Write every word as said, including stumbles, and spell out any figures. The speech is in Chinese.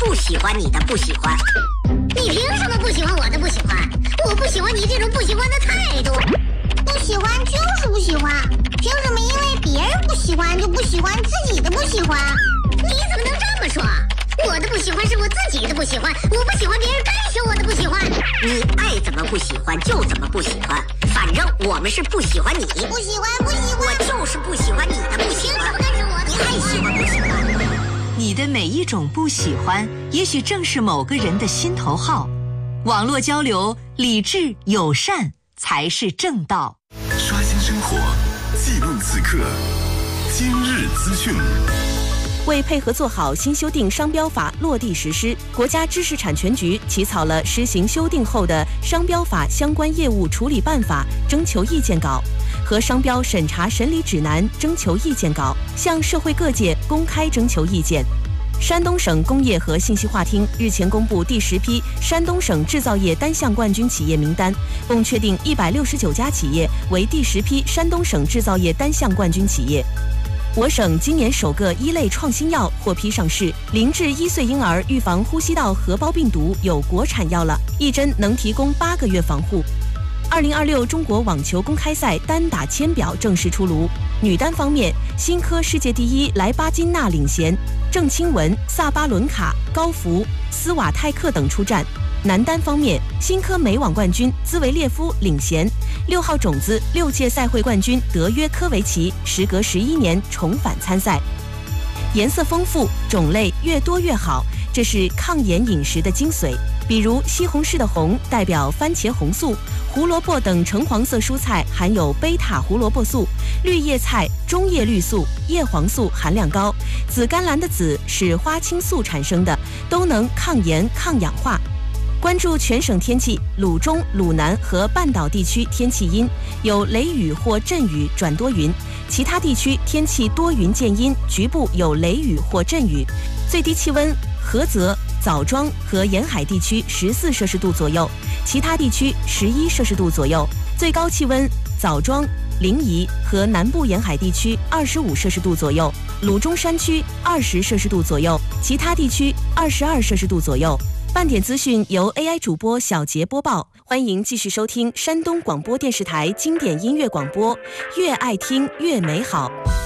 不喜欢你的不喜欢。 你凭什么不喜欢我的不喜欢？我不喜欢你这种不喜欢的态度。 不喜欢就是不喜欢，凭什么因为别人不喜欢就不喜欢自己的不喜欢？ 你怎么能这么说？我的不喜欢是我自己的不喜欢，我不喜欢别人干涉我的不喜欢。 你爱怎么不喜欢就怎么不喜欢，反正我们是不喜欢你。 不喜欢不喜欢， 我就是不喜欢你的不喜欢。 凭什么干涉我的？ 你爱喜欢不喜欢？ 你的每一种不喜欢，也许正是某个人的心头好。网络交流，理智友善才是正道。 刷新生活，记录此刻，今日资讯。 为配合做好新修订商标法落地实施，国家知识产权局起草了施行修订后的商标法相关业务处理办法征求意见稿和商标审查审理指南征求意见稿，向社会各界公开征求意见。山东省工业和信息化厅日前公布第十批山东省制造业单项冠军企业名单，共确定一百六十九家企业为第十批山东省制造业单项冠军企业。我省今年首个一类创新药获批上市，零至一岁婴儿预防呼吸道合胞病毒有国产药了，一针能提供八个月防护。二零二六中国网球公开赛单打签表正式出炉，女单方面，新科世界第一莱巴金娜领衔，郑钦文、萨巴伦卡、高福、斯瓦泰克等出战。男单方面，新科美网冠军兹维列夫领衔，六号种子六届赛会冠军德约科维奇时隔十一年重返参赛。颜色丰富，种类越多越好，这是抗炎饮食的精髓。比如西红柿的红代表番茄红素，胡萝卜等橙黄色蔬菜含有贝塔胡萝卜素，绿叶菜中叶绿素、叶黄素含量高，紫甘蓝的紫是花青素产生的，都能抗炎抗氧化。关注全省天气，鲁中、鲁南和半岛地区天气阴，有雷雨或阵雨转多云，其他地区天气多云见阴，局部有雷雨或阵雨。最低气温，菏泽、枣庄和沿海地区十四摄氏度左右，其他地区十一摄氏度左右。最高气温，枣庄、临沂和南部沿海地区二十五摄氏度左右，鲁中山区二十摄氏度左右，其他地区二十二摄氏度左右。半点资讯由 A I 主播小杰播报，欢迎继续收听山东广播电视台经典音乐广播，越爱听越美好。